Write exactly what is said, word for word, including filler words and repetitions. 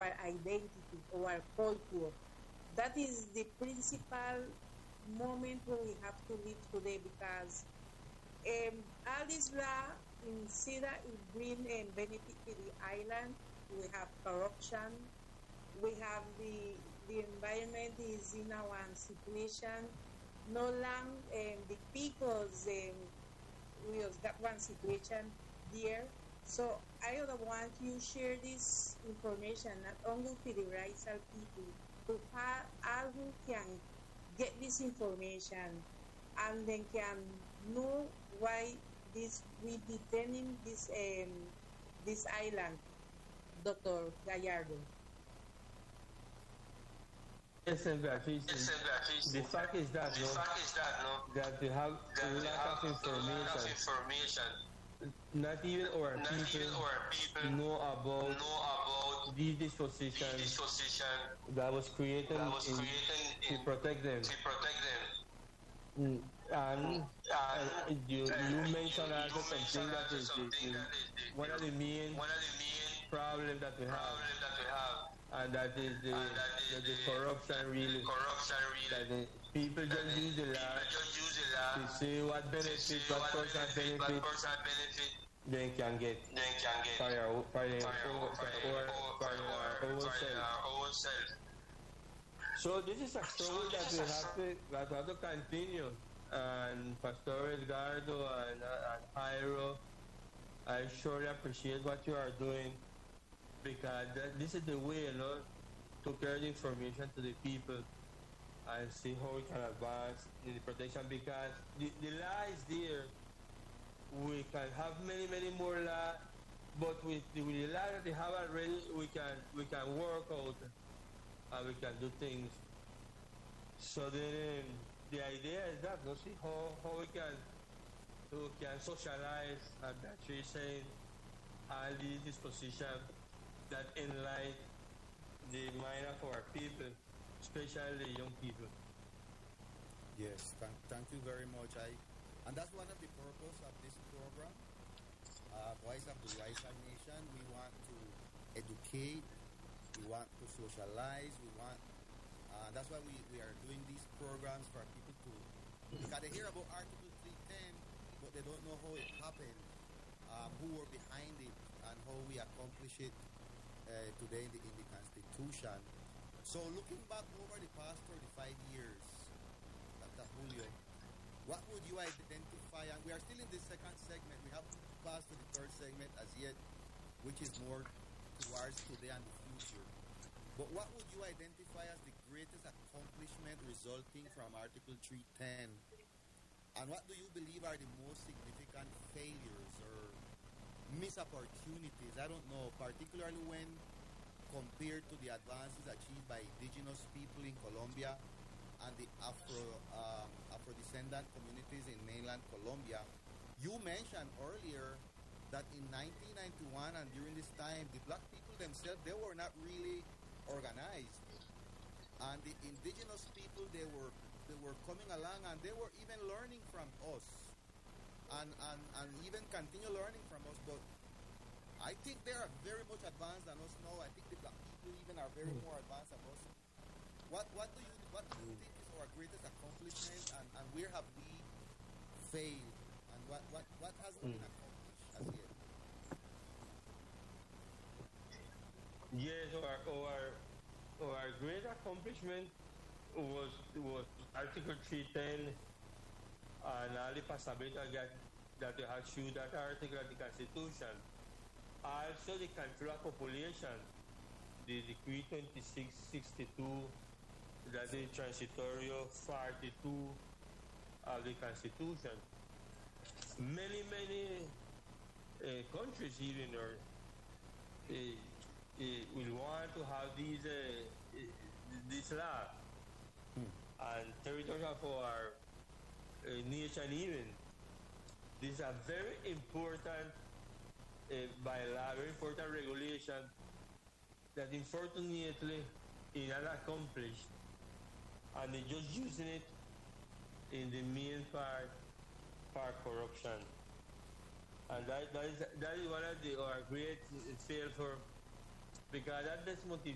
our identity, our culture. That is the principal moment where we have to live today because um, all this law in Sida it bring um, benefit to the island. We have corruption. We have the the environment is in our situation. No long um, the people's um, we have got one situation there. So I would want you share this information not only for the racial people, but for all who can get this information and then can know why this we determine this um, this island, Doctor Gallardo. Listen, Beatrice, the fact is that, The no, fact is that, no, that we have that a we lack have of a lot of information. information. Not even our Not people even our people know about know about these the dispositions disposition that was created, that was in, created to in, protect them. to protect them. Mm, And And uh, you, uh, you you, mentioned you also something mentioned that also is the, something the, that is the, one of the main one of the main problems that we have, problems that we have, and that is the, and that is the, the the, corruption really. corruption really. That the people That just the use the law people just use the law to see what to benefit, see what what person benefit, benefit what person benefit, they can get they can get for their, for their, for their, own- for for their, their, own- for for their own their, for self. their own self. So this is a struggle this that is we a have to, that we have to continue. And Pastor Edgardo and, uh, and Jairo, I surely appreciate what you are doing because that, this is the way, you know, to carry the information to the people and see how we can advance in the protection because the, the law is there. We can have many, many more law, but with the, with the law that they have already, we can we can work out and we can do things. So then um, the idea is that no see how, how we can so we can socialize and that she's saying all these dispositions that enlighten the mind of our people, especially the young people. Yes, thank, thank you very much. I, and that's one of the purpose of this program, uh, Voice of the Racial Nation. We want to educate, we want to socialize, we want, uh, that's why we, we are doing these programs for people to, because they hear about Article three ten, but they don't know how it happened, um, who were behind it, and how we accomplish it uh, today in the, in the Constitution. So looking back over the past thirty-five years, Doctor Julio, what would you identify? And we are still in the second segment. We haven't passed to the third segment as yet, which is more towards today and the future. But what would you identify as the greatest accomplishment resulting from Article three ten? And what do you believe are the most significant failures or missed opportunities? I don't know, particularly when compared to the advances achieved by indigenous people in Colombia and the Afro um, Afro-descendant communities in mainland Colombia. You mentioned earlier that in nineteen ninety-one and during this time, the black people themselves, they were not really organized. And the indigenous people, they were they were coming along and they were even learning from us and, and, and even continue learning from us. But I think they are very much advanced than us now. I think the black people even are very more advanced than us. What what do you what do you think is our greatest accomplishment, and, and where have we failed, and what what, what hasn't been accomplished as yet? Yes, our our, our great accomplishment was was Article three ten and all the possibility that that you have shown that article of the Constitution. Also the control of population, the Decree twenty-six sixty-two, that is Transitorio forty-two of the Constitution. Many, many uh, countries even are, uh, uh, will want to have these, uh, uh, this law. And territory of our uh, nation even. This is a very important uh, by law, very important regulation that unfortunately is not accomplished, and they're just using it in the main part for corruption. And that, that, is, that is one of the our great fail for, because that is motivation.